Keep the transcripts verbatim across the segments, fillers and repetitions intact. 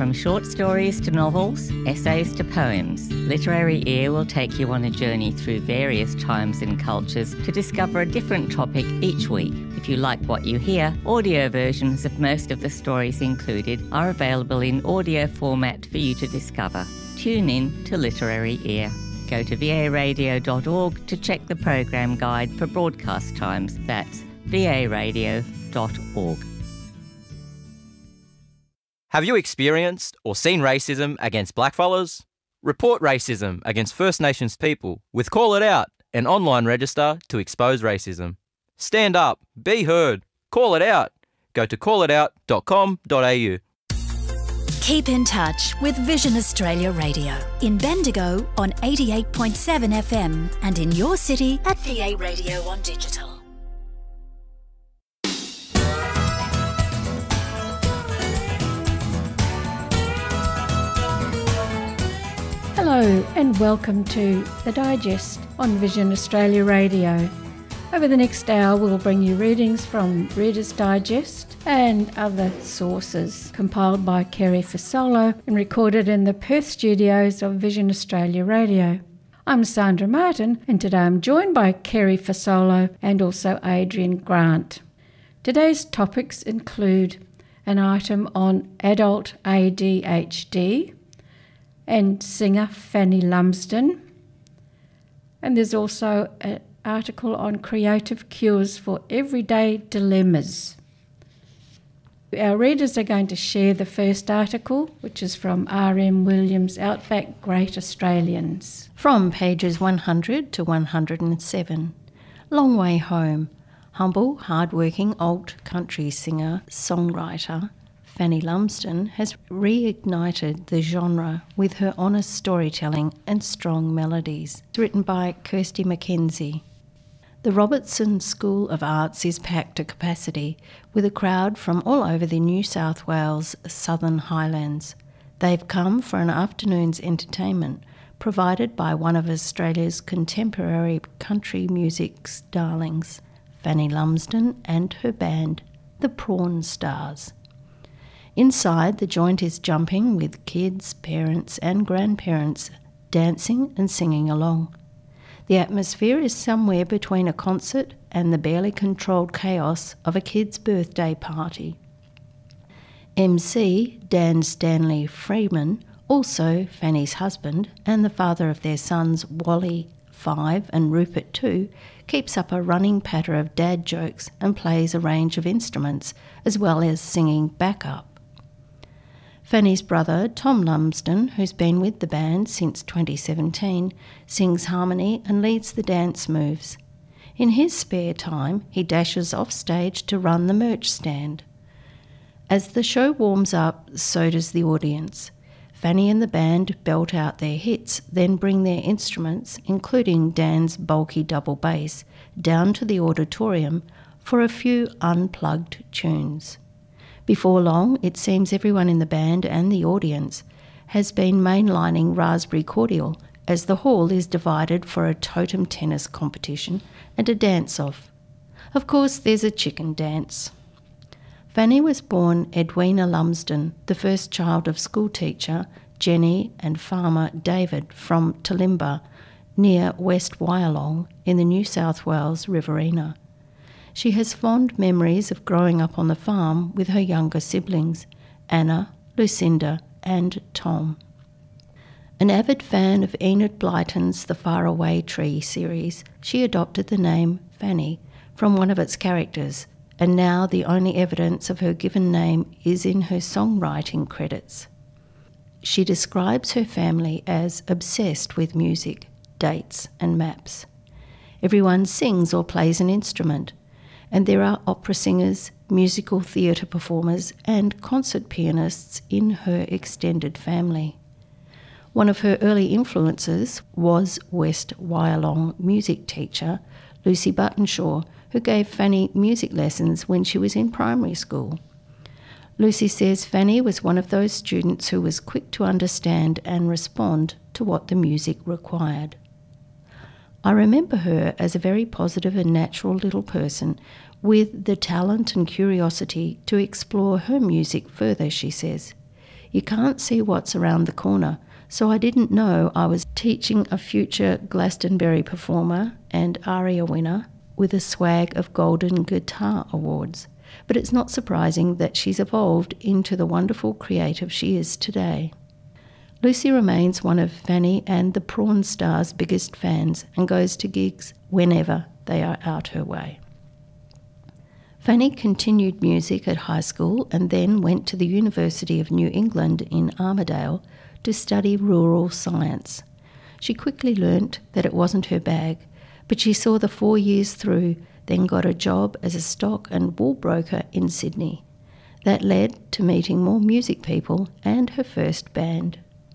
From short stories to novels, essays to poems, Literary Ear will take you on a journey through various times and cultures to discover a different topic each week. If you like what you hear, audio versions of most of the stories included are available in audio format for you to discover. Tune in to Literary Ear. Go to v a radio dot org to check the program guide for broadcast times. That's v a radio dot org. Have you experienced or seen racism against blackfellas? Report racism against First Nations people with Call It Out, an online register to expose racism. Stand up, be heard, call it out. Go to call it out dot com dot a u. Keep in touch with Vision Australia Radio in Bendigo on eighty-eight point seven F M and in your city at V A Radio on digital. Hello and welcome to The Digest on Vision Australia Radio. Over the next hour we'll bring you readings from Reader's Digest and other sources compiled by Kerry Fasolo and recorded in the Perth studios of Vision Australia Radio. I'm Sandra Martin and today I'm joined by Kerry Fasolo and also Adrian Grant. Today's topics include an item on adult A D H D and singer Fanny Lumsden, and there's also an article on creative cures for everyday dilemmas. Our readers are going to share the first article, which is from R M Williams' Outback Great Australians. From pages one hundred to one hundred seven. Long Way Home. Humble, hard-working old country singer, songwriter Fanny Lumsden has reignited the genre with her honest storytelling and strong melodies. It's written by Kirsty McKenzie. The Robertson School of Arts is packed to capacity with a crowd from all over the New South Wales Southern Highlands. They've come for an afternoon's entertainment provided by one of Australia's contemporary country music's darlings, Fanny Lumsden and her band, the Prawn Stars. Inside, the joint is jumping with kids, parents and grandparents dancing and singing along. The atmosphere is somewhere between a concert and the barely controlled chaos of a kid's birthday party. M C Dan Stanley Freeman, also Fanny's husband and the father of their sons Wally, five, and Rupert, two, keeps up a running patter of dad jokes and plays a range of instruments as well as singing backup. Fanny's brother, Tom Lumsden, who's been with the band since twenty seventeen, sings harmony and leads the dance moves. In his spare time, he dashes off stage to run the merch stand. As the show warms up, so does the audience. Fanny and the band belt out their hits, then bring their instruments, including Dan's bulky double bass, down to the auditorium for a few unplugged tunes. Before long, it seems everyone in the band and the audience has been mainlining Raspberry Cordial as the hall is divided for a totem tennis competition and a dance-off. Of course, there's a chicken dance. Fanny was born Edwina Lumsden, the first child of schoolteacher Jenny and farmer David from Talimba, near West Wyalong in the New South Wales Riverina. She has fond memories of growing up on the farm with her younger siblings, Anna, Lucinda and Tom. An avid fan of Enid Blyton's The Faraway Tree series, she adopted the name Fanny from one of its characters, and now the only evidence of her given name is in her songwriting credits. She describes her family as obsessed with music, dates and maps. Everyone sings or plays an instrument, and there are opera singers, musical theatre performers and concert pianists in her extended family. One of her early influences was West Wyalong music teacher Lucy Buttonshaw, who gave Fanny music lessons when she was in primary school. Lucy says Fanny was one of those students who was quick to understand and respond to what the music required. I remember her as a very positive and natural little person with the talent and curiosity to explore her music further, she says. You can't see what's around the corner, so I didn't know I was teaching a future Glastonbury performer and ARIA winner with a swag of Golden Guitar Awards. But it's not surprising that she's evolved into the wonderful creative she is today. Lucy remains one of Fanny and the Prawn Stars' biggest fans and goes to gigs whenever they are out her way. Fanny continued music at high school and then went to the University of New England in Armidale to study rural science. She quickly learnt that it wasn't her bag, but she saw the four years through, then got a job as a stock and wool broker in Sydney. That led to meeting more music people and her first band.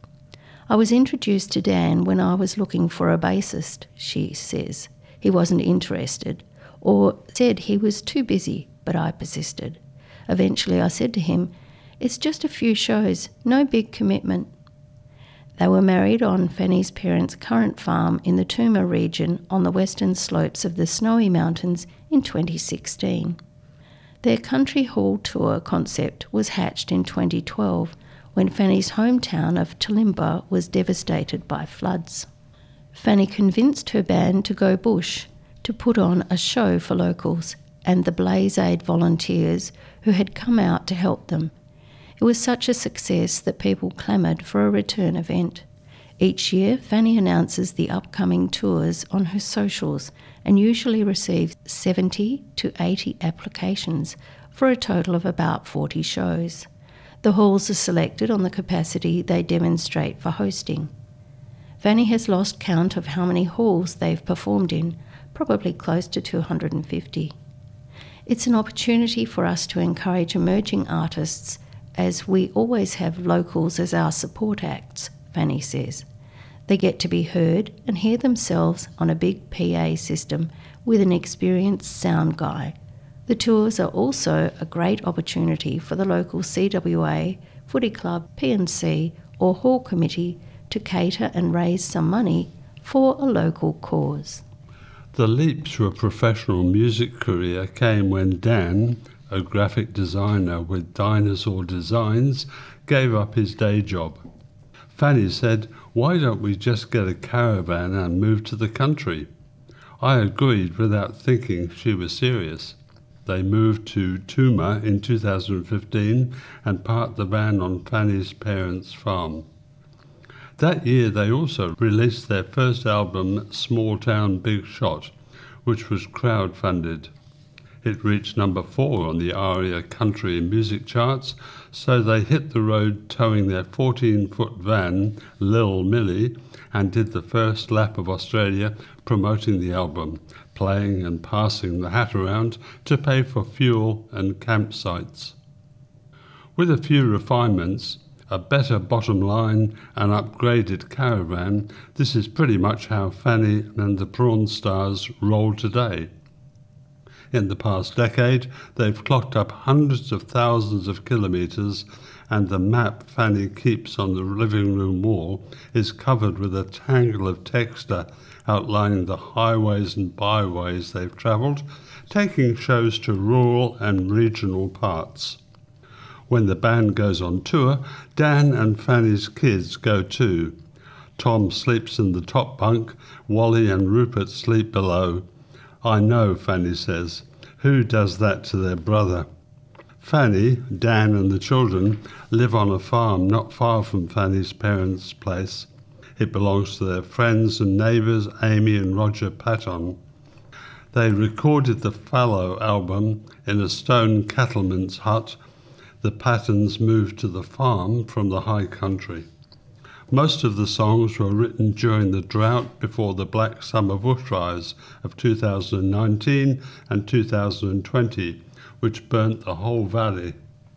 I was introduced to Dan when I was looking for a bassist, she says. He wasn't interested, or said he was too busy, but I persisted. Eventually I said to him, "It's just a few shows, no big commitment." They were married on Fanny's parents' current farm in the Tooma region on the western slopes of the Snowy Mountains in twenty sixteen. Their country hall tour concept was hatched in twenty twelve when Fanny's hometown of Talimba was devastated by floods. Fanny convinced her band to go bush, to put on a show for locals and the Blaze Aid volunteers who had come out to help them. It was such a success that people clamoured for a return event. Each year, Fanny announces the upcoming tours on her socials and usually receives seventy to eighty applications for a total of about forty shows. The halls are selected on the capacity they demonstrate for hosting. Fanny has lost count of how many halls they've performed in, probably close to two hundred fifty. It's an opportunity for us to encourage emerging artists, as we always have locals as our support acts, Fanny says. They get to be heard and hear themselves on a big P A system with an experienced sound guy. The tours are also a great opportunity for the local C W A, footy club, P and C or hall committee to cater and raise some money for a local cause. The leap to a professional music career came when Dan, a graphic designer with Dinosaur Designs, gave up his day job. Fanny said, "Why don't we just get a caravan and move to the country?" I agreed without thinking she was serious. They moved to Tooma in two thousand fifteen and parked the van on Fanny's parents' farm. That year they also released their first album, Small Town Big Shot, which was crowd-funded. It reached number four on the ARIA country music charts, so they hit the road towing their fourteen-foot van, Lil Millie, and did the first lap of Australia promoting the album, playing and passing the hat around to pay for fuel and campsites. With a few refinements, a better bottom line, an upgraded caravan, this is pretty much how Fanny and the Prawn Stars roll today. In the past decade, they've clocked up hundreds of thousands of kilometres, and the map Fanny keeps on the living room wall is covered with a tangle of texture outlining the highways and byways they've travelled, taking shows to rural and regional parts. When the band goes on tour, Dan and Fanny's kids go too. Tom sleeps in the top bunk, Wally and Rupert sleep below. I know, Fanny says. Who does that to their brother? Fanny, Dan and the children live on a farm not far from Fanny's parents' place. It belongs to their friends and neighbours Amy and Roger Patton. They recorded the Fallow album in a stone cattleman's hut. The Pattons moved to the farm from the high country. Most of the songs were written during the drought before the Black Summer bushfires of two thousand nineteen and two thousand twenty, which burnt the whole valley.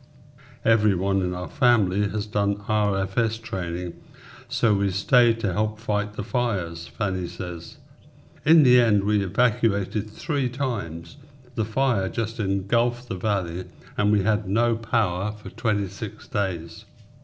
Everyone in our family has done R F S training, so we stayed to help fight the fires, Fanny says. In the end, we evacuated three times. The fire just engulfed the valley, and we had no power for twenty-six days.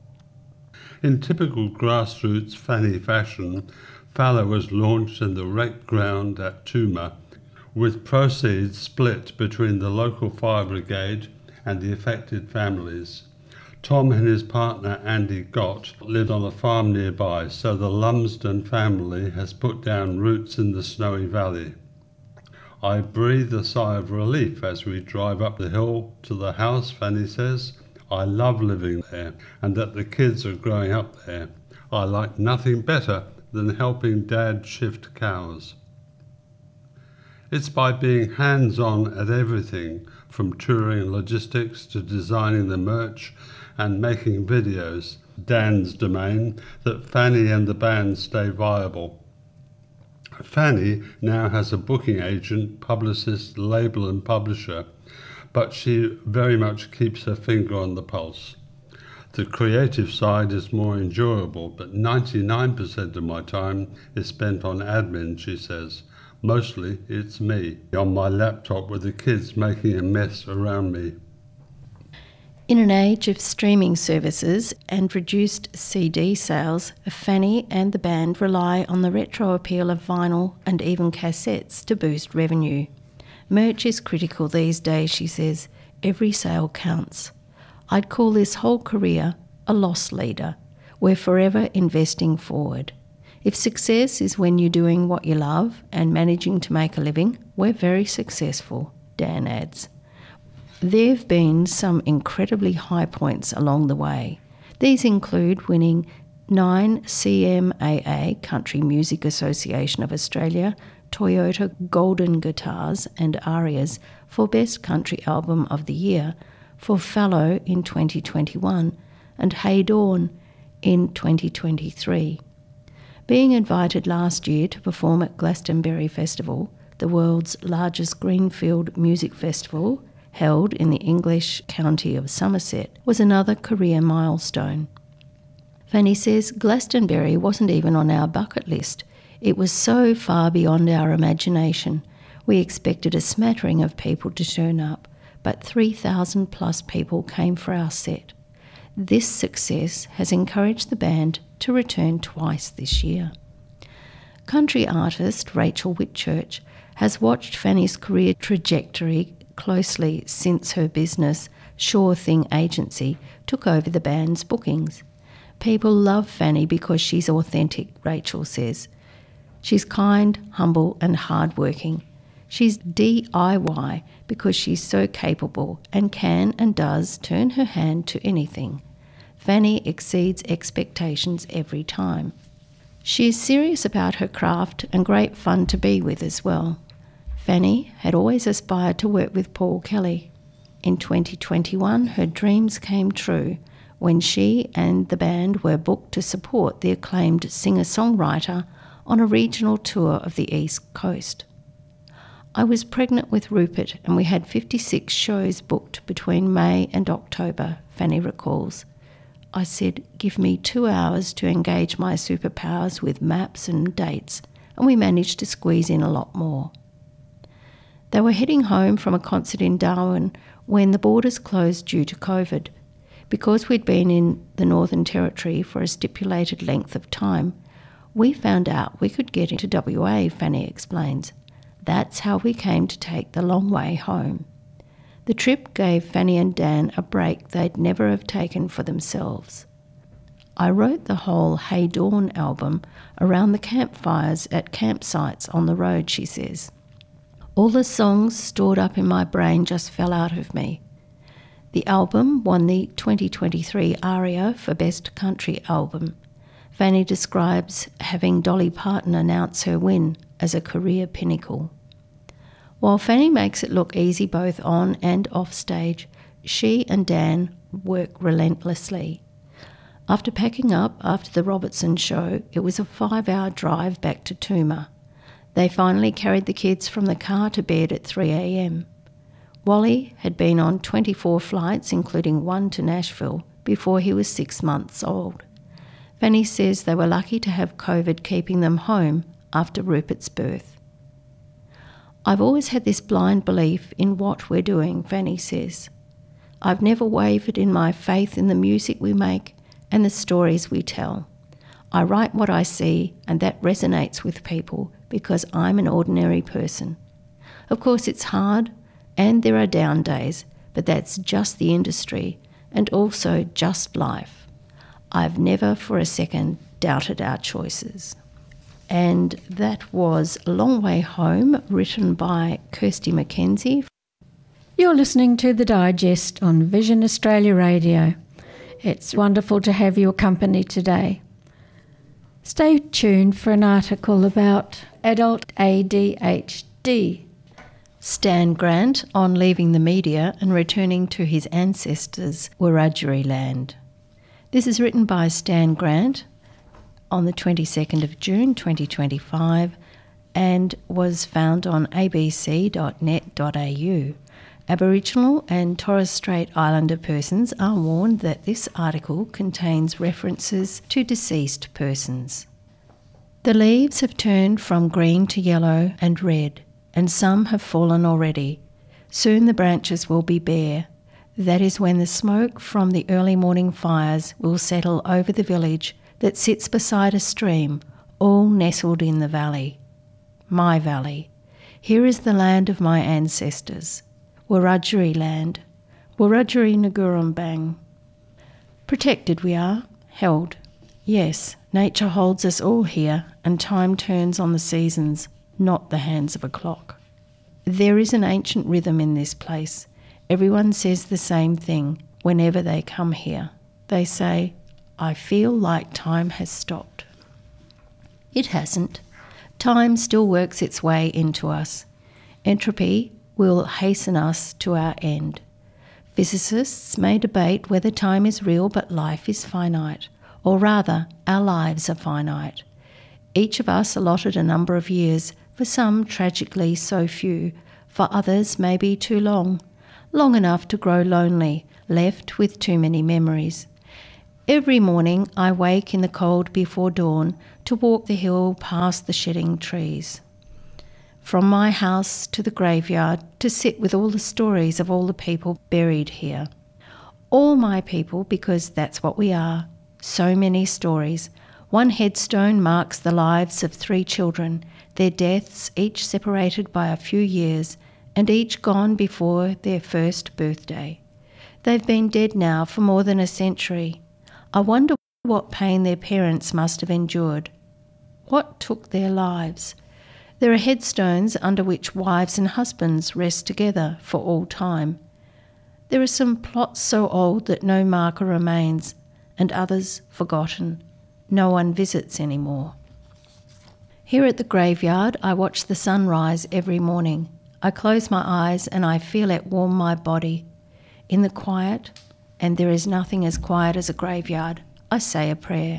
In typical grassroots Fanny fashion, Fallow was launched in the wrecked ground at Tooma, with proceeds split between the local fire brigade and the affected families. Tom and his partner Andy Gott live on a farm nearby, so the Lumsden family has put down roots in the Snowy Valley. I breathe a sigh of relief as we drive up the hill to the house, Fanny says. I love living there and that the kids are growing up there. I like nothing better than helping Dad shift cows. It's by being hands-on at everything, from touring and logistics to designing the merch and making videos, Dan's domain, that Fanny and the band stay viable. Fanny now has a booking agent, publicist, label and publisher, but she very much keeps her finger on the pulse. The creative side is more enjoyable, but ninety-nine percent of my time is spent on admin, she says. Mostly it's me, on my laptop with the kids making a mess around me. In an age of streaming services and reduced C D sales, Fanny and the band rely on the retro appeal of vinyl and even cassettes to boost revenue. Merch is critical these days, she says. Every sale counts. I'd call this whole career a loss leader. We're forever investing forward. If success is when you're doing what you love and managing to make a living, we're very successful, Dan adds. There have been some incredibly high points along the way. These include winning nine C M A A, Country Music Association of Australia, Toyota Golden Guitars and Arias for Best Country Album of the Year for Fallow in twenty twenty-one and Hey Dawn in twenty twenty-three. Being invited last year to perform at Glastonbury Festival, the world's largest greenfield music festival, held in the English county of Somerset, was another career milestone. Fanny says Glastonbury wasn't even on our bucket list. It was so far beyond our imagination. We expected a smattering of people to turn up, but three thousand plus people came for our set. This success has encouraged the band to return twice this year. Country artist Rachel Whitchurch has watched Fanny's career trajectory closely since her business, Sure Thing Agency, took over the band's bookings. People love Fanny because she's authentic, Rachel says. She's kind, humble and hardworking. She's D I Y because she's so capable and can and does turn her hand to anything. Fanny exceeds expectations every time. She is serious about her craft and great fun to be with as well. Fanny had always aspired to work with Paul Kelly. In twenty twenty-one, her dreams came true when she and the band were booked to support the acclaimed singer-songwriter on a regional tour of the East Coast. I was pregnant with Rupert and we had fifty-six shows booked between May and October, Fanny recalls. I said, give me two hours to engage my superpowers with maps and dates, and we managed to squeeze in a lot more. They were heading home from a concert in Darwin when the borders closed due to COVID. Because we'd been in the Northern Territory for a stipulated length of time, we found out we could get into W A, Fanny explains. That's how we came to take the long way home. The trip gave Fanny and Dan a break they'd never have taken for themselves. I wrote the whole Hey Dawn album around the campfires at campsites on the road, she says. All the songs stored up in my brain just fell out of me. The album won the twenty twenty-three ARIA for Best Country Album. Fanny describes having Dolly Parton announce her win as a career pinnacle. While Fanny makes it look easy both on and off stage, she and Dan work relentlessly. After packing up after the Robertson show, it was a five-hour drive back to Tooma. They finally carried the kids from the car to bed at three a.m. Wally had been on twenty-four flights, including one to Nashville, before he was six months old. Fanny says they were lucky to have COVID keeping them home after Rupert's birth. I've always had this blind belief in what we're doing, Fanny says. I've never wavered in my faith in the music we make and the stories we tell. I write what I see and that resonates with people because I'm an ordinary person. Of course it's hard and there are down days, but that's just the industry and also just life. I've never for a second doubted our choices. And that was A Long Way Home, written by Kirsty Mackenzie. You're listening to The Digest on Vision Australia Radio. It's wonderful to have your company today. Stay tuned for an article about adult A D H D. Stan Grant on leaving the media and returning to his ancestors' Wiradjuri land. This is written by Stan Grant on the twenty-second of June twenty twenty-five and was found on a b c dot net dot a u. Aboriginal and Torres Strait Islander persons are warned that this article contains references to deceased persons. The leaves have turned from green to yellow and red, and some have fallen already. Soon the branches will be bare. That is when the smoke from the early morning fires will settle over the village that sits beside a stream, all nestled in the valley. My valley. Here is the land of my ancestors. Wiradjuri land. Wiradjuri Ngurrumbang. Protected we are, held. Yes, nature holds us all here, and time turns on the seasons, not the hands of a clock. There is an ancient rhythm in this place. Everyone says the same thing whenever they come here. They say, I feel like time has stopped. It hasn't. Time still works its way into us. Entropy will hasten us to our end. Physicists may debate whether time is real but life is finite, or rather, our lives are finite. Each of us allotted a number of years, for some tragically so few, for others maybe too long, long enough to grow lonely, left with too many memories. Every morning I wake in the cold before dawn to walk the hill past the shedding trees. From my house to the graveyard to sit with all the stories of all the people buried here. All my people, because that's what we are. So many stories. One headstone marks the lives of three children, their deaths each separated by a few years and each gone before their first birthday. They've been dead now for more than a century. I wonder what pain their parents must have endured. What took their lives? There are headstones under which wives and husbands rest together for all time. There are some plots so old that no marker remains, and others forgotten. No one visits anymore. Here at the graveyard, I watch the sun rise every morning. I close my eyes and I feel it warm my body. In the quiet, and there is nothing as quiet as a graveyard, I say a prayer.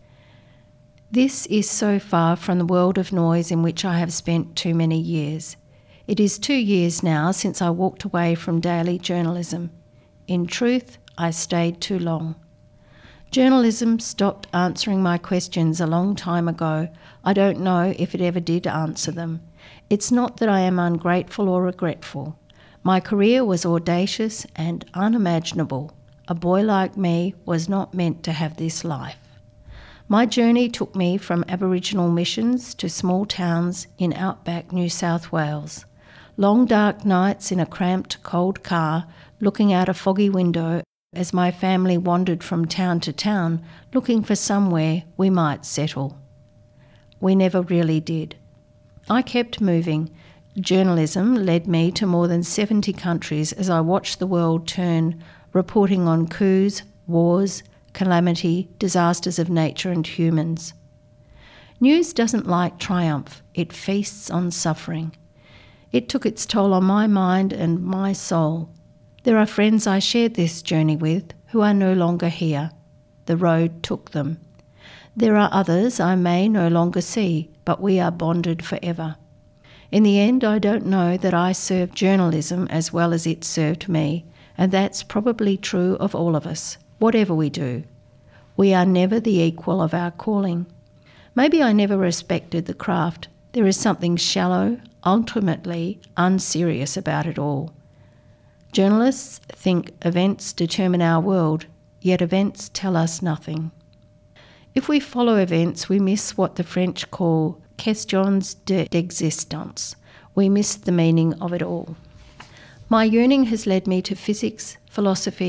This is so far from the world of noise in which I have spent too many years. It is two years now since I walked away from daily journalism. In truth, I stayed too long. Journalism stopped answering my questions a long time ago. I don't know if it ever did answer them. It's not that I am ungrateful or regretful. My career was audacious and unimaginable. A boy like me was not meant to have this life. My journey took me from Aboriginal missions to small towns in outback New South Wales. Long dark nights in a cramped, cold car, looking out a foggy window as my family wandered from town to town, looking for somewhere we might settle. We never really did. I kept moving. Journalism led me to more than seventy countries as I watched the world turn, reporting on coups, wars, calamity, disasters of nature and humans. News doesn't like triumph, it feasts on suffering. It took its toll on my mind and my soul. There are friends I shared this journey with who are no longer here. The road took them. There are others I may no longer see, but we are bonded forever. In the end, I don't know that I served journalism as well as it served me, and that's probably true of all of us. Whatever we do, we are never the equal of our calling. Maybe I never respected the craft. There is something shallow, ultimately unserious about it all. Journalists think events determine our world, yet events tell us nothing. If we follow events, we miss what the French call questions d'existence. We miss the meaning of it all. My yearning has led me to physics, philosophy,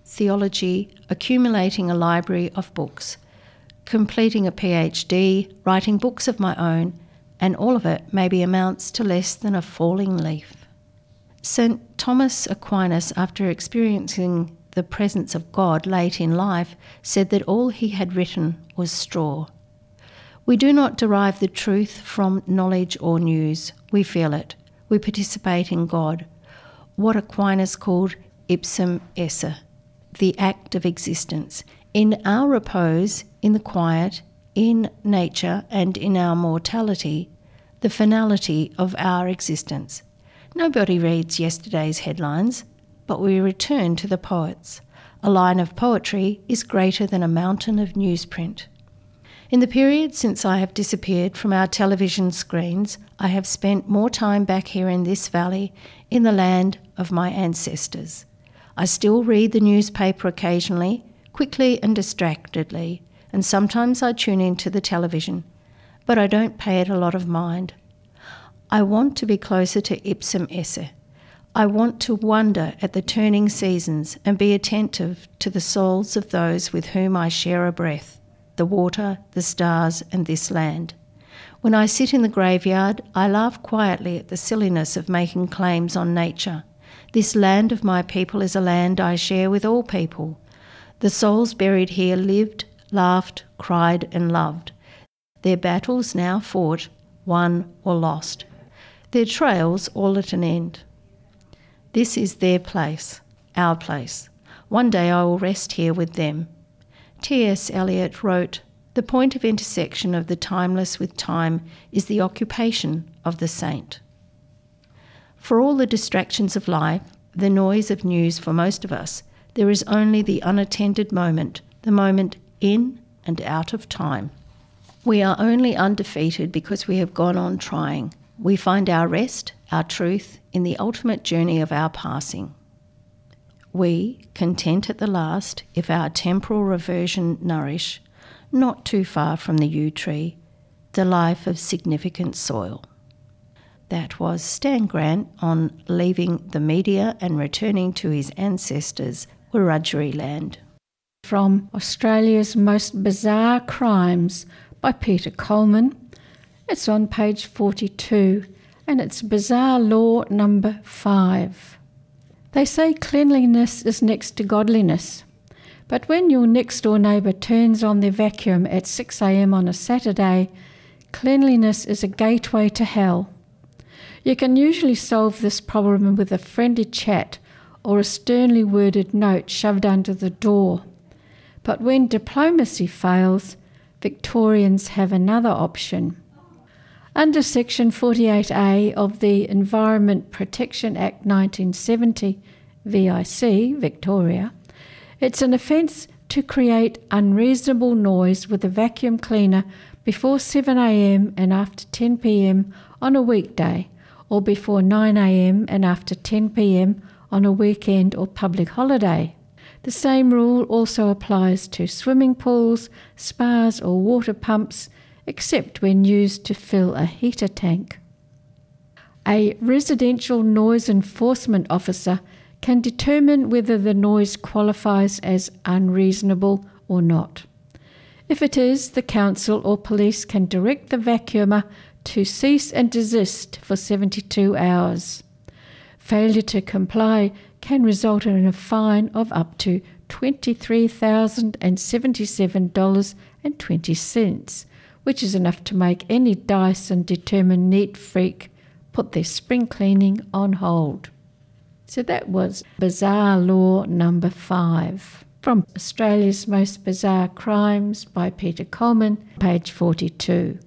theology, accumulating a library of books, completing a PhD, writing books of my own, and all of it maybe amounts to less than a falling leaf. Saint Thomas Aquinas, after experiencing the presence of God late in life, said that all he had written was straw. We do not derive the truth from knowledge or news. We feel it. We participate in God. What Aquinas called ipsum esse, the act of existence. In our repose, in the quiet, in nature and in our mortality, the finality of our existence. Nobody reads yesterday's headlines, but we return to the poets. A line of poetry is greater than a mountain of newsprint. In the period since I have disappeared from our television screens, I have spent more time back here in this valley, in the land of my ancestors. I still read the newspaper occasionally, quickly and distractedly, and sometimes I tune into the television, but I don't pay it a lot of mind. I want to be closer to ipsum esse. I want to wonder at the turning seasons and be attentive to the souls of those with whom I share a breath, the water, the stars, and this land. When I sit in the graveyard, I laugh quietly at the silliness of making claims on nature. This land of my people is a land I share with all people. The souls buried here lived, laughed, cried, and loved. Their battles now fought, won or lost. Their trails all at an end. This is their place, our place. One day I will rest here with them. T S Eliot wrote, "The point of intersection of the timeless with time is the occupation of the saint." For all the distractions of life, the noise of news for most of us, there is only the unattended moment, the moment in and out of time. We are only undefeated because we have gone on trying. We find our rest, our truth, in the ultimate journey of our passing. We, content at the last, if our temporal reversion nourish, not too far from the yew tree, the life of significant soil. That was Stan Grant on leaving the media and returning to his ancestors' Wiradjuri land. From Australia's Most Bizarre Crimes by Peter Coleman. It's on page forty-two, and it's Bizarre Law number five. They say cleanliness is next to godliness, but when your next-door neighbour turns on their vacuum at six a m on a Saturday, cleanliness is a gateway to hell. You can usually solve this problem with a friendly chat or a sternly worded note shoved under the door. But when diplomacy fails, Victorians have another option. Under Section forty-eight A of the Environment Protection Act nineteen seventy, V I C, Victoria, it's an offence to create unreasonable noise with a vacuum cleaner before seven a m and after ten p m on a weekday, or before nine a m and after ten p m on a weekend or public holiday. The same rule also applies to swimming pools, spas or water pumps, except when used to fill a heater tank. A residential noise enforcement officer can determine whether the noise qualifies as unreasonable or not. If it is, the council or police can direct the vacuumer to cease and desist for seventy-two hours. Failure to comply can result in a fine of up to twenty-three thousand seventy-seven dollars and twenty cents, which is enough to make any Dyson determined neat freak put their spring cleaning on hold. So that was Bizarre Law number five from Australia's Most Bizarre Crimes by Peter Coleman, page forty-two.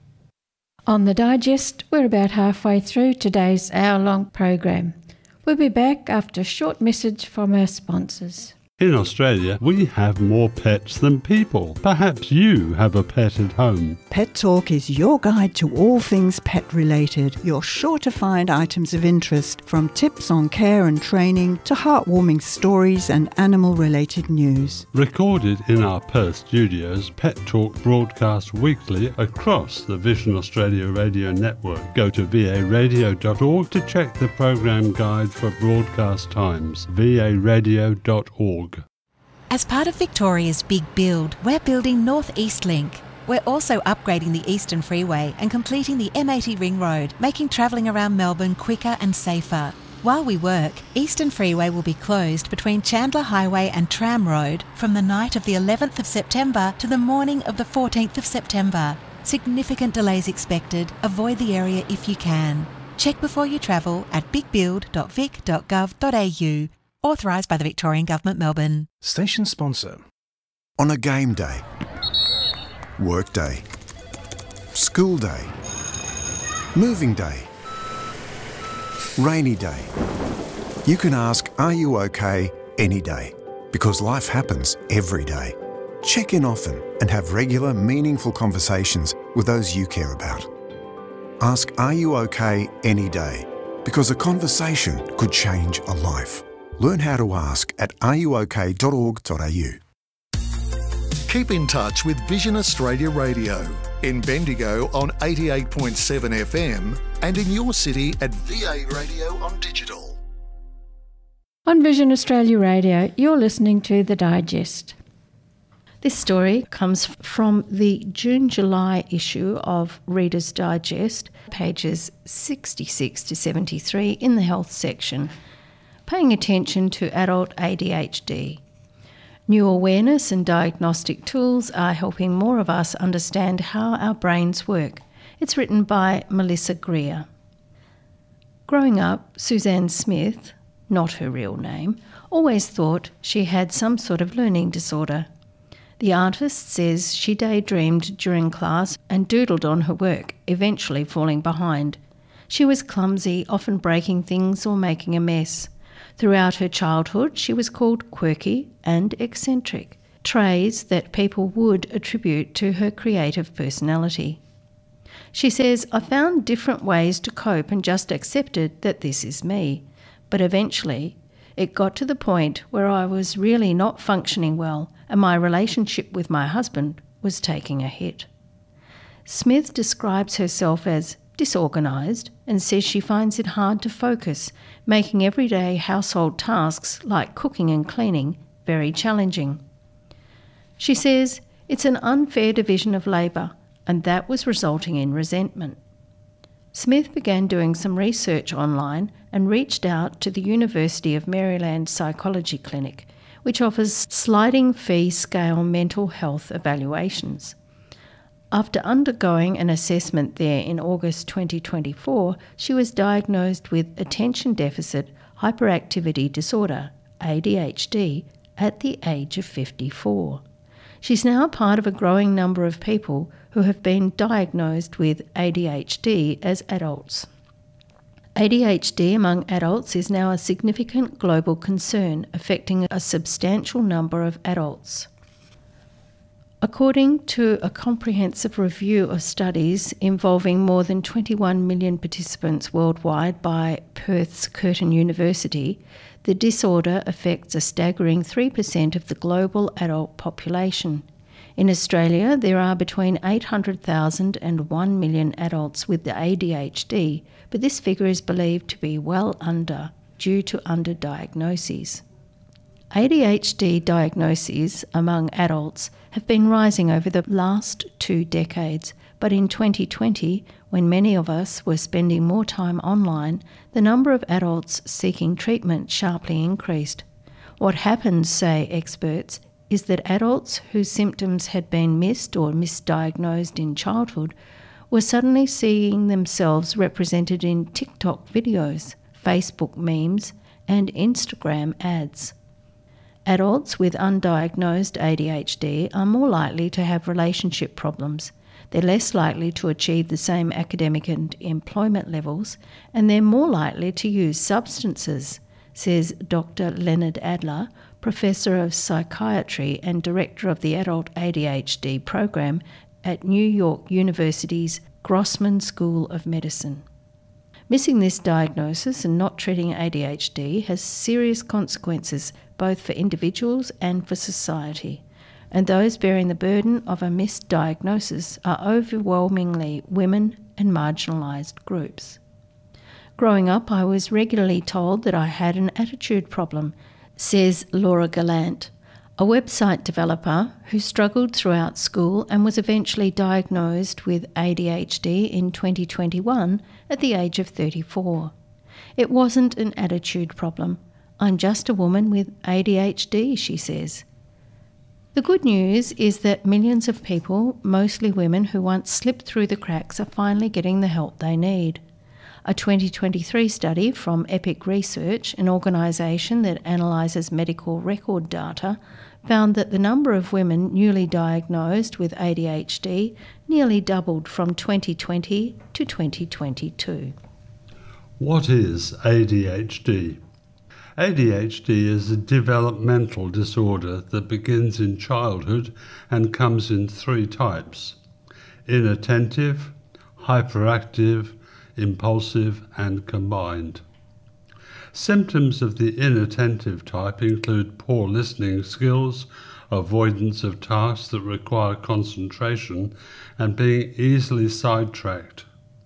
On the digest, we're about halfway through today's hour-long program. We'll be back after a short message from our sponsors. In Australia, we have more pets than people. Perhaps you have a pet at home. Pet Talk is your guide to all things pet-related. You're sure to find items of interest, from tips on care and training to heartwarming stories and animal-related news. Recorded in our Perth studios, Pet Talk broadcasts weekly across the Vision Australia radio network. Go to v a radio dot org to check the program guide for broadcast times. v a radio dot org. As part of Victoria's Big Build, we're building North East Link. We're also upgrading the Eastern Freeway and completing the M eighty Ring Road, making travelling around Melbourne quicker and safer. While we work, Eastern Freeway will be closed between Chandler Highway and Tram Road from the night of the eleventh of September to the morning of the fourteenth of September. Significant delays expected. Avoid the area if you can. Check before you travel at big build dot vic dot gov dot a u. Authorised by the Victorian Government, Melbourne. Station sponsor. On a game day, work day, school day, moving day, rainy day. You can ask, are you okay, any day? Because life happens every day. Check in often and have regular, meaningful conversations with those you care about. Ask, are you okay, any day? Because a conversation could change a life. Learn how to ask at are you okay dot org dot a u. Keep in touch with Vision Australia Radio in Bendigo on eighty-eight point seven F M and in your city at V A Radio on digital. On Vision Australia Radio, you're listening to The Digest. This story comes from the June-July issue of Reader's Digest, pages sixty-six to seventy-three in the health section, paying attention to adult A D H D. New awareness and diagnostic tools are helping more of us understand how our brains work. It's written by Melissa Greer. Growing up, Suzanne Smith, not her real name, always thought she had some sort of learning disorder. The artist says she daydreamed during class and doodled on her work, eventually falling behind. She was clumsy, often breaking things or making a mess. Throughout her childhood, she was called quirky and eccentric, traits that people would attribute to her creative personality. She says, I found different ways to cope and just accepted that this is me. But eventually, it got to the point where I was really not functioning well and my relationship with my husband was taking a hit. Smith describes herself as disorganised and says she finds it hard to focus, making everyday household tasks like cooking and cleaning very challenging. She says it's an unfair division of labour and that was resulting in resentment. Smith began doing some research online and reached out to the University of Maryland Psychology Clinic, which offers sliding fee scale mental health evaluations. After undergoing an assessment there in August twenty twenty-four, she was diagnosed with attention deficit hyperactivity disorder, A D H D, at the age of fifty-four. She's now part of a growing number of people who have been diagnosed with A D H D as adults. A D H D among adults is now a significant global concern, affecting a substantial number of adults. According to a comprehensive review of studies involving more than twenty-one million participants worldwide by Perth's Curtin University, the disorder affects a staggering three percent of the global adult population. In Australia, there are between eight hundred thousand and one million adults with the A D H D, but this figure is believed to be well under due to underdiagnoses. A D H D diagnoses among adults have been rising over the last two decades, but in twenty twenty, when many of us were spending more time online, the number of adults seeking treatment sharply increased. What happens, say experts, is that adults whose symptoms had been missed or misdiagnosed in childhood were suddenly seeing themselves represented in TikTok videos, Facebook memes, and Instagram ads. Adults with undiagnosed A D H D are more likely to have relationship problems. They're less likely to achieve the same academic and employment levels, and they're more likely to use substances, says Doctor Leonard Adler, Professor of Psychiatry and Director of the Adult A D H D Program at New York University's Grossman School of Medicine. Missing this diagnosis and not treating A D H D has serious consequences both for individuals and for society, and those bearing the burden of a misdiagnosis are overwhelmingly women and marginalised groups. Growing up, I was regularly told that I had an attitude problem, says Laura Gallant, a website developer who struggled throughout school and was eventually diagnosed with A D H D in twenty twenty-one at the age of thirty-four. It wasn't an attitude problem. I'm just a woman with A D H D, she says. The good news is that millions of people, mostly women who once slipped through the cracks, are finally getting the help they need. A twenty twenty-three study from Epic Research, an organisation that analyses medical record data, found that the number of women newly diagnosed with A D H D nearly doubled from twenty twenty to twenty twenty-two. What is A D H D? A D H D is a developmental disorder that begins in childhood and comes in three types: inattentive, hyperactive, impulsive and combined. Symptoms of the inattentive type include poor listening skills, avoidance of tasks that require concentration, and being easily sidetracked.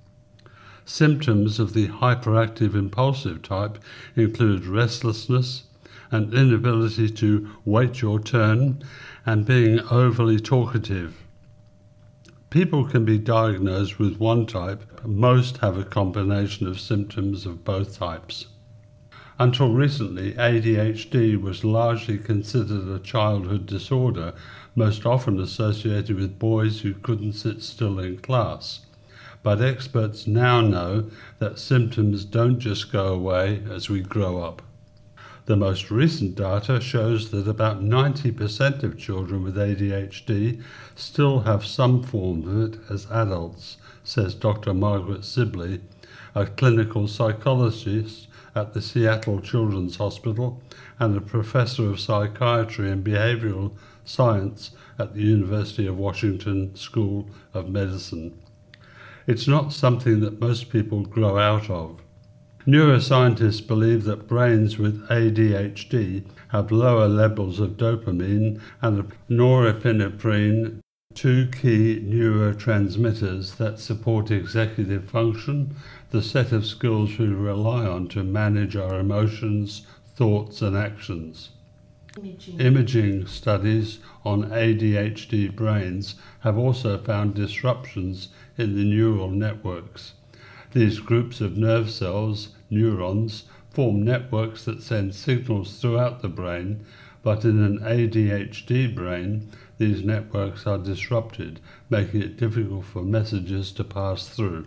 Symptoms of the hyperactive impulsive type include restlessness, an inability to wait your turn, and being overly talkative. People can be diagnosed with one type, but most have a combination of symptoms of both types. Until recently, A D H D was largely considered a childhood disorder, most often associated with boys who couldn't sit still in class. But experts now know that symptoms don't just go away as we grow up. The most recent data shows that about ninety percent of children with A D H D still have some form of it as adults, says Doctor Margaret Sibley, a clinical psychologist at the Seattle Children's Hospital and a professor of psychiatry and behavioral science at the University of Washington School of Medicine. It's not something that most people grow out of. Neuroscientists believe that brains with A D H D have lower levels of dopamine and norepinephrine, two key neurotransmitters that support executive function, the set of skills we rely on to manage our emotions, thoughts and actions. Imaging. Imaging studies on A D H D brains have also found disruptions in the neural networks. These groups of nerve cells, neurons, form networks that send signals throughout the brain, but in an A D H D brain, these networks are disrupted, making it difficult for messages to pass through.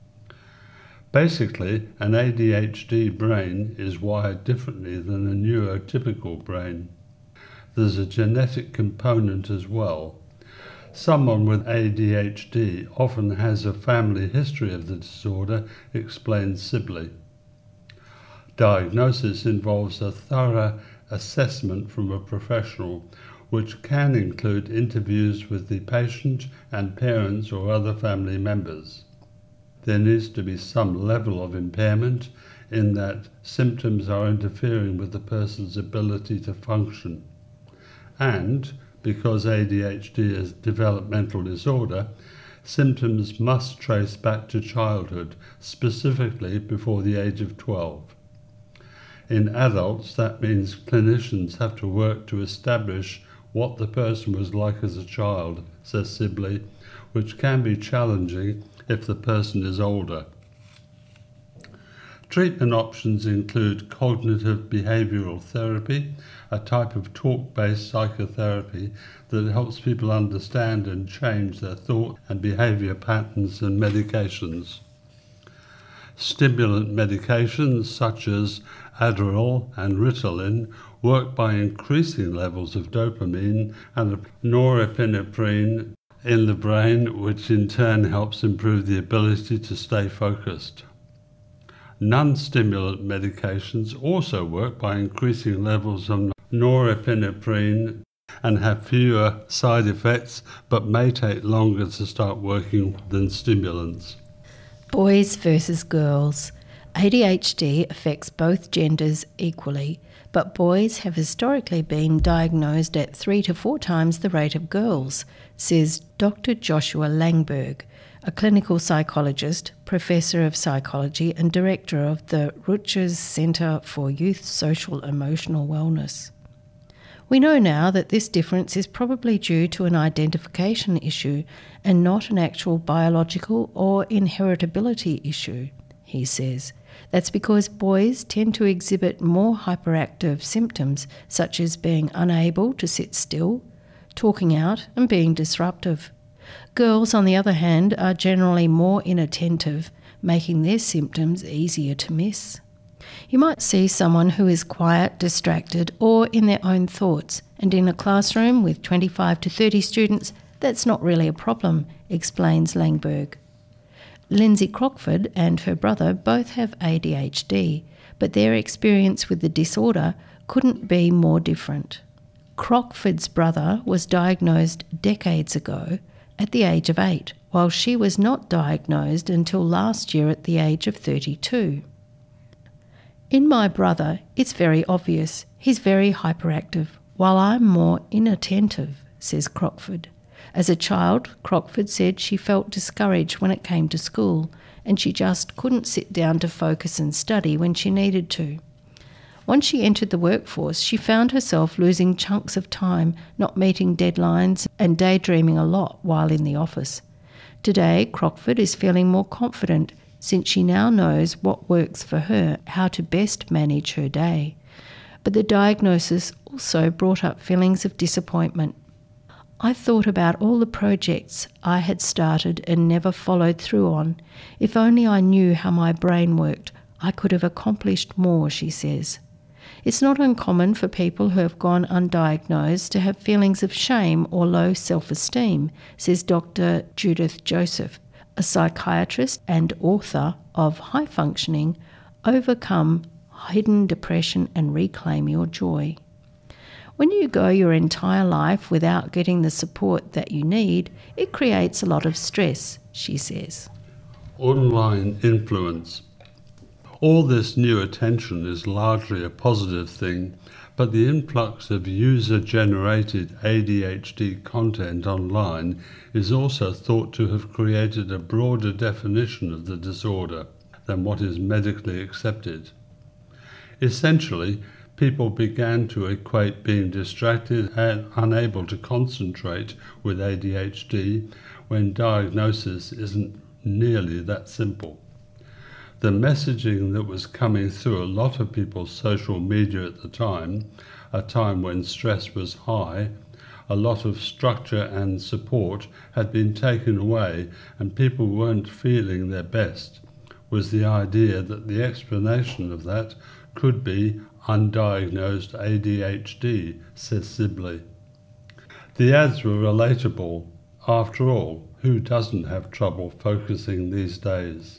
Basically, an A D H D brain is wired differently than a neurotypical brain. There's a genetic component as well. Someone with A D H D often has a family history of the disorder, explains Sibley. Diagnosis involves a thorough assessment from a professional, which can include interviews with the patient and parents or other family members. There needs to be some level of impairment in that symptoms are interfering with the person's ability to function. And, because A D H D is a developmental disorder, symptoms must trace back to childhood, specifically before the age of twelve. In adults, that means clinicians have to work to establish what the person was like as a child, says Sibley, which can be challenging if the person is older. Treatment options include cognitive behavioral therapy, a type of talk-based psychotherapy that helps people understand and change their thought and behavior patterns, and medications. Stimulant medications such as Adderall and Ritalin work by increasing levels of dopamine and norepinephrine in the brain, which in turn helps improve the ability to stay focused. Non-stimulant medications also work by increasing levels of norepinephrine and have fewer side effects, but may take longer to start working than stimulants. Boys versus girls. A D H D affects both genders equally, but boys have historically been diagnosed at three to four times the rate of girls, says Doctor Joshua Langberg, a clinical psychologist, professor of psychology and director of the Rutgers Center for Youth Social Emotional Wellness. We know now that this difference is probably due to an identification issue and not an actual biological or inheritability issue, he says. That's because boys tend to exhibit more hyperactive symptoms, such as being unable to sit still, talking out and being disruptive. Girls, on the other hand, are generally more inattentive, making their symptoms easier to miss. You might see someone who is quiet, distracted, or in their own thoughts, and in a classroom with twenty-five to thirty students, that's not really a problem, explains Langberg. Lindsay Crockford and her brother both have A D H D, but their experience with the disorder couldn't be more different. Crockford's brother was diagnosed decades ago at the age of eight, while she was not diagnosed until last year at the age of thirty-two. In my brother, it's very obvious. He's very hyperactive, while I'm more inattentive, says Crockford. As a child, Crockford said she felt discouraged when it came to school, and she just couldn't sit down to focus and study when she needed to. Once she entered the workforce, she found herself losing chunks of time, not meeting deadlines, and daydreaming a lot while in the office. Today, Crockford is feeling more confident since she now knows what works for her, how to best manage her day. But the diagnosis also brought up feelings of disappointment. I thought about all the projects I had started and never followed through on. If only I knew how my brain worked, I could have accomplished more, she says. It's not uncommon for people who have gone undiagnosed to have feelings of shame or low self-esteem, says Doctor Judith Joseph, a psychiatrist and author of High Functioning, Overcome Hidden Depression and Reclaim Your Joy. When you go your entire life without getting the support that you need, it creates a lot of stress, she says. Online influence. All this new attention is largely a positive thing, but the influx of user-generated A D H D content online is also thought to have created a broader definition of the disorder than what is medically accepted. Essentially, people began to equate being distracted and unable to concentrate with A D H D when diagnosis isn't nearly that simple. The messaging that was coming through a lot of people's social media at the time, a time when stress was high, a lot of structure and support had been taken away and people weren't feeling their best, was the idea that the explanation of that could be undiagnosed A D H D, says Sibley. The ads were relatable. After all, who doesn't have trouble focusing these days?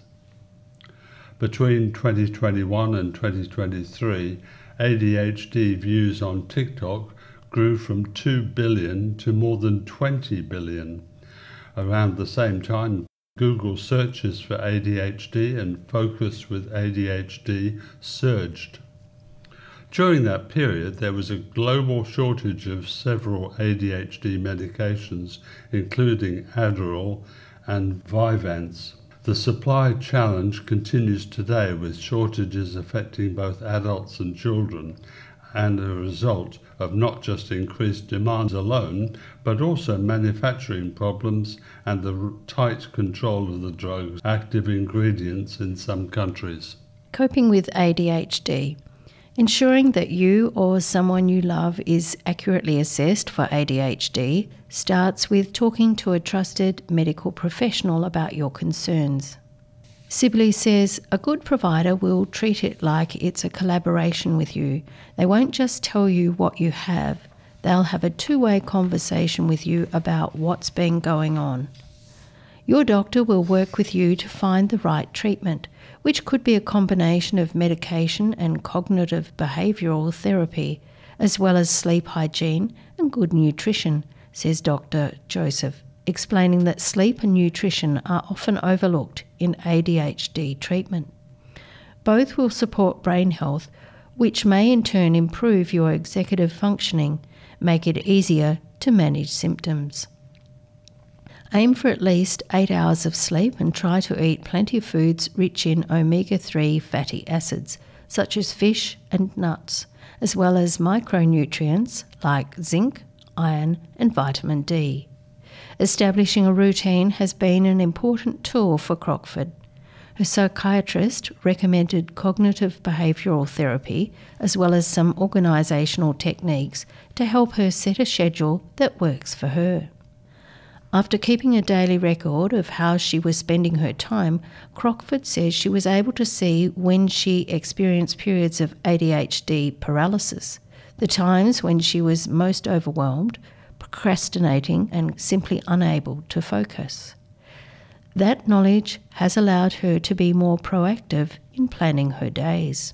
Between twenty twenty-one and twenty twenty-three, A D H D views on TikTok grew from two billion to more than twenty billion. Around the same time, Google searches for A D H D and Focus with A D H D surged. During that period, there was a global shortage of several A D H D medications, including Adderall and Vyvanse. The supply challenge continues today, with shortages affecting both adults and children, and a result of not just increased demand alone, but also manufacturing problems and the tight control of the drug's active ingredients in some countries. Coping with A D H D. Ensuring that you or someone you love is accurately assessed for A D H D starts with talking to a trusted medical professional about your concerns. Sibley says a good provider will treat it like it's a collaboration with you. They won't just tell you what you have. They'll have a two-way conversation with you about what's been going on. Your doctor will work with you to find the right treatment, which could be a combination of medication and cognitive behavioural therapy, as well as sleep hygiene and good nutrition, says Doctor Joseph, explaining that sleep and nutrition are often overlooked in A D H D treatment. Both will support brain health, which may in turn improve your executive functioning, make it easier to manage symptoms. Aim for at least eight hours of sleep and try to eat plenty of foods rich in omega three fatty acids, such as fish and nuts, as well as micronutrients like zinc, iron and vitamin D. Establishing a routine has been an important tool for Crockford. Her psychiatrist recommended cognitive behavioural therapy as well as some organisational techniques to help her set a schedule that works for her. After keeping a daily record of how she was spending her time, Crockford says she was able to see when she experienced periods of A D H D paralysis, the times when she was most overwhelmed, procrastinating and simply unable to focus. That knowledge has allowed her to be more proactive in planning her days.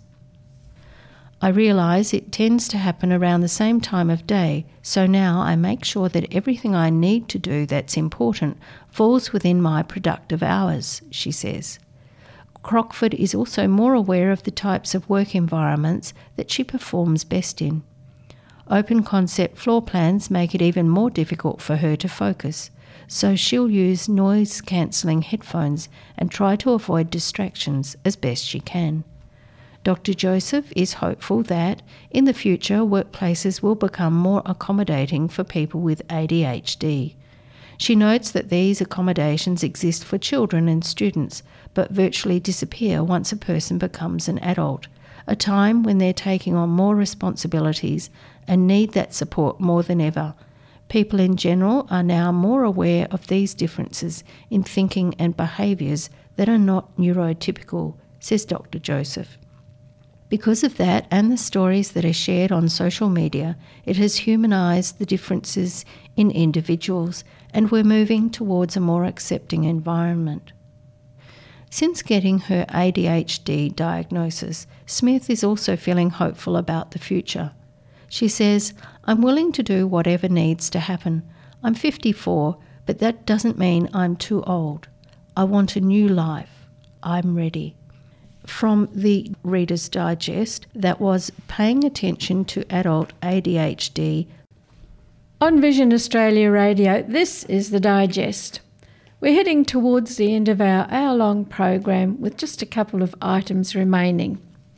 I realise it tends to happen around the same time of day, so now I make sure that everything I need to do that's important falls within my productive hours, she says. Crockford is also more aware of the types of work environments that she performs best in. Open concept floor plans make it even more difficult for her to focus, so she'll use noise-cancelling headphones and try to avoid distractions as best she can. Doctor Joseph is hopeful that, in the future, workplaces will become more accommodating for people with A D H D. She notes that these accommodations exist for children and students, but virtually disappear once a person becomes an adult, a time when they're taking on more responsibilities and need that support more than ever. People in general are now more aware of these differences in thinking and behaviours that are not neurotypical, says Doctor Joseph. Because of that and the stories that are shared on social media, it has humanised the differences in individuals, and we're moving towards a more accepting environment. Since getting her A D H D diagnosis, Smith is also feeling hopeful about the future. She says, "I'm willing to do whatever needs to happen. I'm fifty-four, but that doesn't mean I'm too old. I want a new life. I'm ready." From the Reader's Digest, that was Paying Attention to Adult A D H D. On Vision Australia Radio, this is the Digest. We're heading towards the end of our hour-long program with just a couple of items remaining.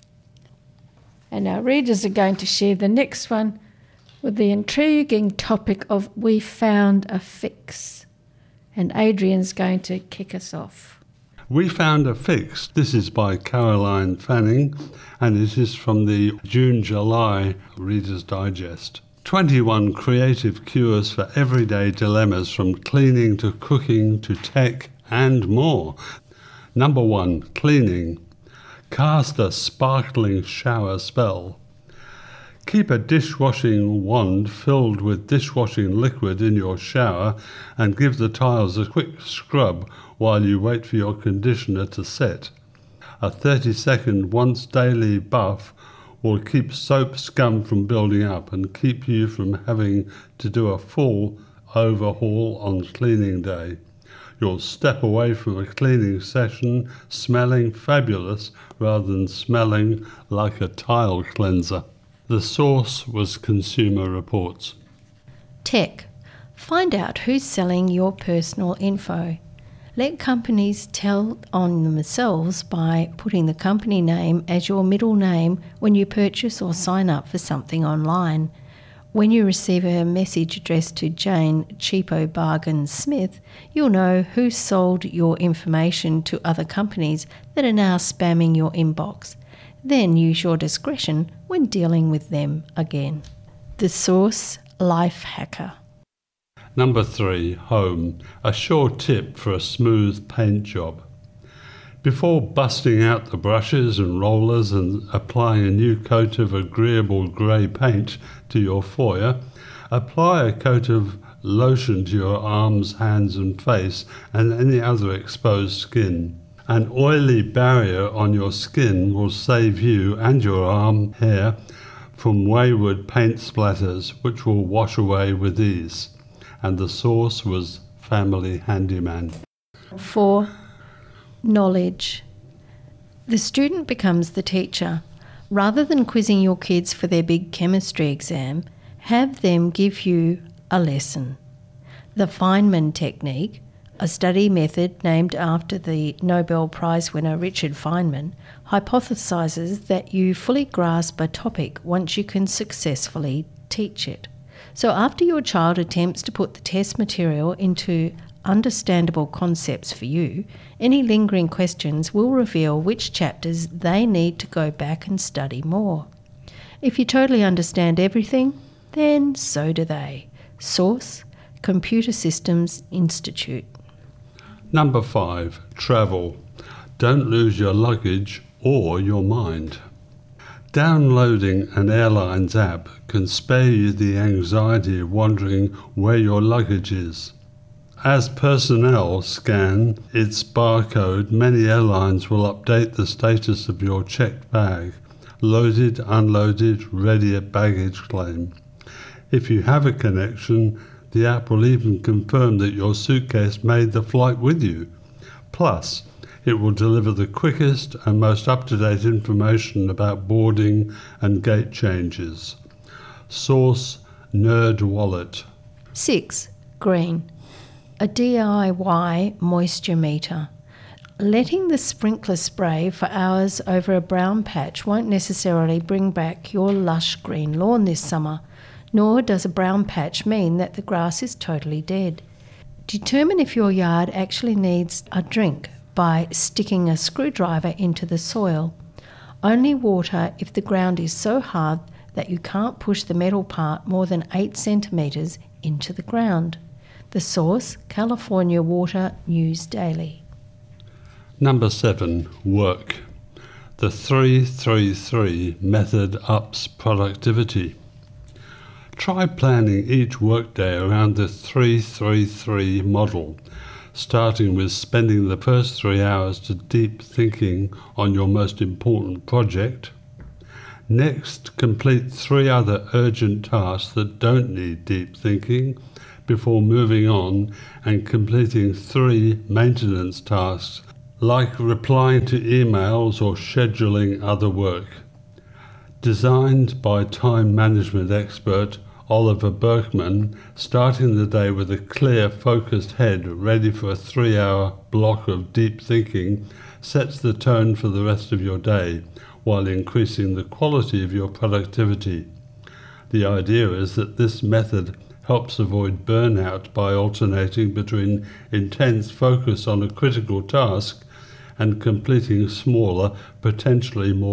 And our readers are going to share the next one with the intriguing topic of We Found a Fix. And Adrian's going to kick us off. We Found a Fix. This is by Caroline Fanning, and it is from the June-July Reader's Digest. twenty-one creative cures for everyday dilemmas, from cleaning to cooking to tech and more. Number one, cleaning. Cast a sparkling shower spell. Keep a dishwashing wand filled with dishwashing liquid in your shower and give the tiles a quick scrub while you wait for your conditioner to set. A thirty second once daily buff will keep soap scum from building up and keep you from having to do a full overhaul on cleaning day. You'll step away from a cleaning session smelling fabulous rather than smelling like a tile cleanser. The source was Consumer Reports. Tech. Find out who's selling your personal info. Let companies tell on themselves by putting the company name as your middle name when you purchase or sign up for something online. When you receive a message addressed to Jane Cheapo Bargain Smith, you'll know who sold your information to other companies that are now spamming your inbox. Then use your discretion when dealing with them again. The source, Lifehacker. Number three, home. A sure tip for a smooth paint job. Before busting out the brushes and rollers and applying a new coat of agreeable grey paint to your foyer, apply a coat of lotion to your arms, hands and face and any other exposed skin. An oily barrier on your skin will save you and your arm hair from wayward paint splatters, which will wash away with ease. And the source was Family Handyman. Four, knowledge. The student becomes the teacher. Rather than quizzing your kids for their big chemistry exam, have them give you a lesson. The Feynman technique, A study method named after the Nobel Prize winner Richard Feynman hypothesises that you fully grasp a topic once you can successfully teach it. So after your child attempts to put the test material into understandable concepts for you, any lingering questions will reveal which chapters they need to go back and study more. If you totally understand everything, then so do they. Source: Computer Systems Institute. Number five, travel. Don't lose your luggage or your mind. Downloading an airline's app can spare you the anxiety of wondering where your luggage is. As personnel scan its barcode, many airlines will update the status of your checked bag, loaded, unloaded, ready at baggage claim. If you have a connection, the app will even confirm that your suitcase made the flight with you. Plus, it will deliver the quickest and most up-to-date information about boarding and gate changes. Source: NerdWallet. six. Green. A D I Y moisture meter. Letting the sprinkler spray for hours over a brown patch won't necessarily bring back your lush green lawn this summer, nor does a brown patch mean that the grass is totally dead. Determine if your yard actually needs a drink by sticking a screwdriver into the soil. Only water if the ground is so hard that you can't push the metal part more than eight centimetres into the ground. The source: California Water News Daily. Number seven, work. The three three three method ups productivity. Try planning each workday around the three three three model, starting with spending the first three hours to deep thinking on your most important project. Next, complete three other urgent tasks that don't need deep thinking before moving on and completing three maintenance tasks, like replying to emails or scheduling other work. Designed by time management expert Oliver Berkman, starting the day with a clear, focused head ready for a three-hour block of deep thinking sets the tone for the rest of your day while increasing the quality of your productivity. The idea is that this method helps avoid burnout by alternating between intense focus on a critical task and completing smaller, potentially more